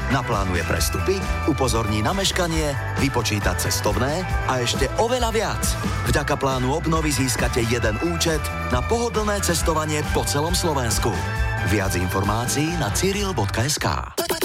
naplánuje prestupy, upozorní na meškanie, vypočíta cestovné a ešte oveľa viac. Vďaka plánu obnovy získate jeden účet na pohodlné cestovanie po celom Slovensku. Viac informácií na cyril.sk.